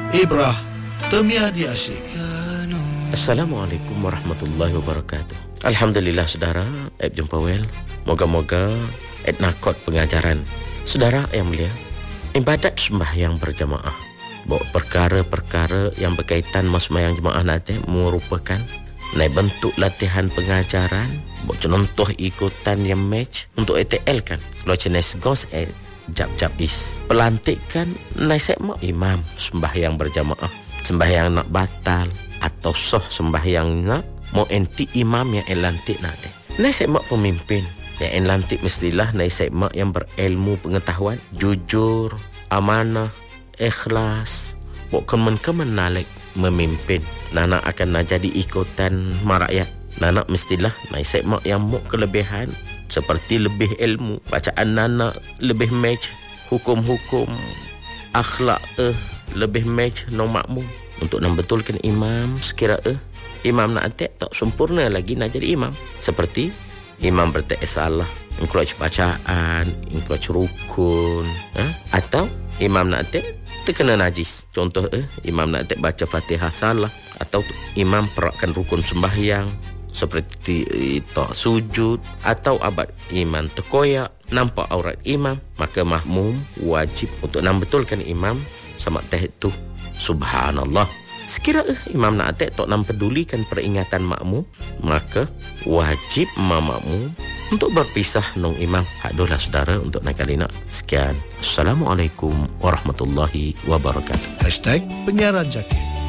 Ibrah Temia di Asyik. Assalamualaikum warahmatullahi wabarakatuh. Alhamdulillah saudara, jumpa well. Moga-moga nakot pengajaran. Saudara yang mulia, ibadat sembahyang berjamaah, bahawa perkara-perkara yang berkaitan sembahyang jemaah nanti merupakan bentuk latihan pengajaran, contoh ikutan yang match untuk ETL kan. Kalau jenis gos jap-jap is pelantikan naik mak imam sembahyang berjamaah, sembahyang nak batal atau soh sembahyang nak mau enti imam yang lantik nanti. Naik mak pemimpin yang lantik mestilah naik mak yang berilmu pengetahuan, jujur, amanah, ikhlas, bukan nalik memimpin. Nana akan jadi ikutan marakyat. Nana mestilah naik mak yang mau kelebihan seperti lebih ilmu, bacaan nana lebih match, hukum-hukum akhlak lebih match no makmum. Untuk membetulkan imam sekira imam nak tak sempurna lagi nak jadi imam, seperti imam bertek salah, engkau bacaan, engkau rukun, atau imam nak terkena najis. Contoh imam nak baca Fatihah salah, atau imam perakkan rukun sembahyang seperti tak sujud, atau abad iman terkoyak, nampak aurat imam, maka makmum wajib untuk membetulkan imam sama teh itu. Subhanallah. Sekira imam nak tak pedulikan peringatan makmum, maka wajib makmum untuk berpisah nong imam. Hadolah saudara untuk nak kali nak. Sekian. Assalamualaikum warahmatullahi wabarakatuh. #penyiaran Jaki.